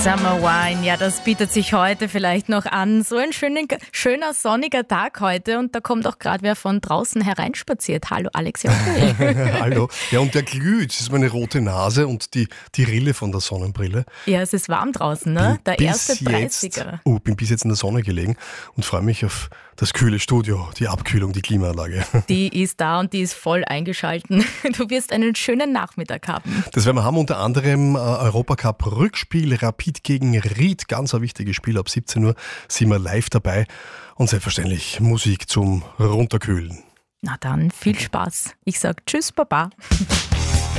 Summer Wine, ja, das bietet sich heute vielleicht noch an. So ein schöner sonniger Tag heute und da kommt auch gerade wer von draußen hereinspaziert. Hallo Alex Jockey. Hallo. Ja, und der glüht. Das ist meine rote Nase und die Rille von der Sonnenbrille. Ja, es ist warm draußen, ne? Der erste 30er. Bin bis jetzt in der Sonne gelegen und freue mich auf das kühle Studio, die Abkühlung, die Klimaanlage. Die ist da und die ist voll eingeschalten. Du wirst einen schönen Nachmittag haben. Das werden wir haben, unter anderem Europacup-Rückspiel, Rapid gegen Ried, ganz ein wichtiges Spiel, ab 17 Uhr sind wir live dabei und selbstverständlich Musik zum Runterkühlen. Na dann, viel Spaß. Ich sag Tschüss, Baba.